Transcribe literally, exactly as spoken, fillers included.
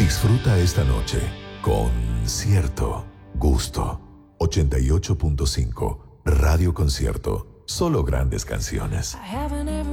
Disfruta esta noche con cierto gusto. ochenta y ocho punto cinco Radio Concierto. Solo grandes canciones.